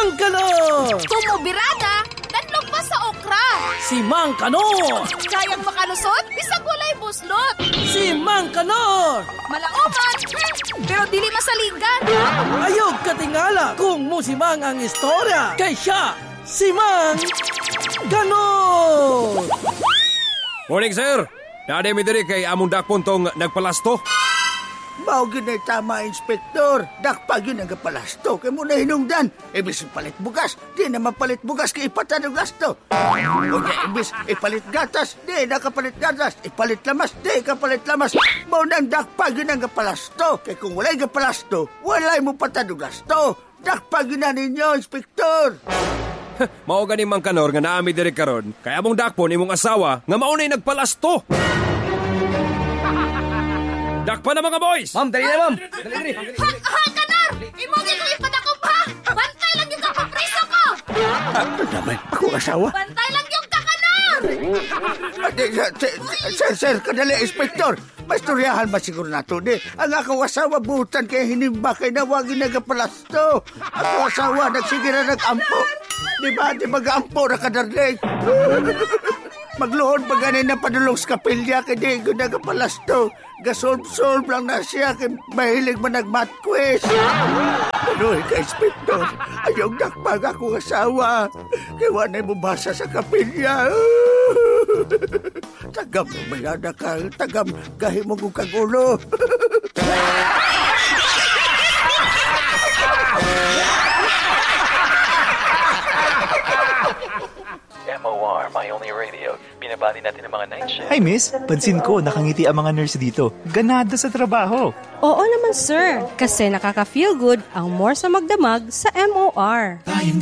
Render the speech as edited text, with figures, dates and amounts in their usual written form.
Mang Kanor! Kumubirada, tanlog pa sa okra. Si Mang Kanor! Kayang makalusot, bisag walay buslot. Si Mang Kanor! Malaoman, pero dili masaligan. Ayog katingala kung musimang ang istorya. Kay siya, si Mang Kanor! Morning, sir. Nade mi diri kay among dakpon tong nagpalasto. Mao ginay tama, Inspektor. Dakpag yun ang kapalasto. Kaya mo na hinungdan. Ibis palit bugas. Di naman palit bugas kay ipatan ng gasto. O niya, ibis ipalit gatas. Di nakapalit gatas. Ipalit lamas. Di kapalit lamas. Mao nang dakpag yun ang kapalasto. Kaya kung walay kapalasto, walay mo patan ng gasto. Dakpag yun na ninyo, Inspektor. Mao gani Mang Kanor nga naami diri karon. Kay among dakpon imong asawa nga mao nay nagpalasto. Dakpa na mga boys! Ma'am, dali na, ma'am. Dali. Ha, Kanor! Imong iklipat ako pa! Bantay lang yung kapapriso ko! Ano naman? Ako asawa? Bantay lang yung kakanor! Sir, kadali, Inspektor. Masturyahan ba siguro nato di? Ang ako asawa butan kay hinimba kay nawagin nagapalasto. Ako asawa nagsigira nag-ampo. Di ba ga-ampo na kadarlig? Magluhod pa ganin na padulong sa kapilya kay di ko nagapalasto. Gasolb-solb lang na siya kay mahilig man nagmatquist. Panoy ka, Inspektor. Ayaw nakpag akong asawa. Kaya wanay mo basa sa kapilya. Tagam mo mayada ka. Tagam kahimog kong kagulo. MOR, My Only Radio. Binabati natin ang mga night shift. Hi, miss. Pansin ko, nakangiti ang mga nurse dito. Ganado sa trabaho. Oo naman, sir. Kasi nakaka-feel good ang more sa magdamag sa MOR.